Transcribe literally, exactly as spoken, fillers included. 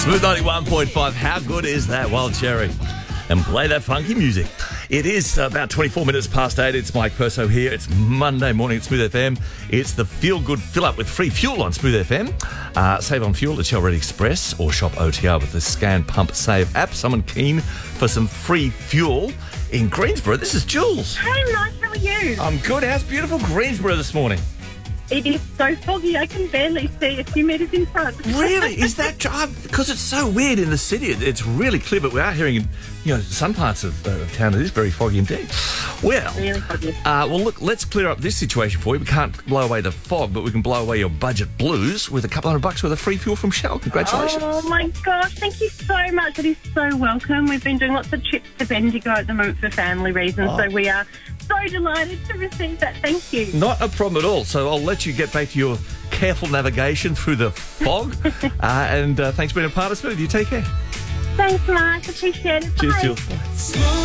Smooth ninety-one point five. How good is that, Wild Cherry? And play that funky music. It is about twenty-four minutes past eight. It's Mike Perso here. It's Monday morning at Smooth F M. It's the feel-good fill-up with free fuel on Smooth F M. Uh, save on fuel at Shell Red Express or shop O T R with the Scan Pump Save app. Someone keen for some free fuel in Greensboro. This is Jules. Hey, Mike, how are you? I'm good. How's beautiful Greensboro this morning? It is so foggy, I can barely see a few metres in front. Really? Is that true? Because it's so weird in the city. It, it's really clear, but we are hearing, in, you know, some parts of, uh, of town it is very foggy indeed. Well, Really foggy. uh, well, look, let's clear up this situation for you. We can't blow away the fog, but we can blow away your budget blues with a couple hundred bucks worth of free fuel from Shell. Congratulations. Oh, my gosh, thank you so much. It is so welcome. We've been doing lots of trips to Bendigo at the moment for family reasons, Oh. so we are so delighted to receive that. Thank you. Not a problem at all. So I'll let you get back to your careful navigation through the fog. uh, and uh, thanks for being a part of Smooth. You take care. Thanks, Mark. Appreciate it. Cheers, Bye. Jules. Bye.